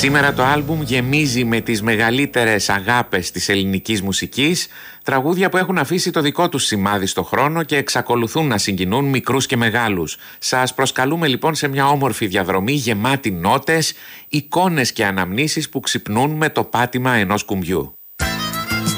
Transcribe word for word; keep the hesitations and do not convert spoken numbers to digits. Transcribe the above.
Σήμερα το άλμπουμ γεμίζει με τις μεγαλύτερες αγάπες της ελληνικής μουσικής, τραγούδια που έχουν αφήσει το δικό τους σημάδι στο χρόνο και εξακολουθούν να συγκινούν μικρούς και μεγάλους. Σας προσκαλούμε λοιπόν σε μια όμορφη διαδρομή γεμάτη νότες, εικόνες και αναμνήσεις που ξυπνούν με το πάτημα ενός κουμπιού.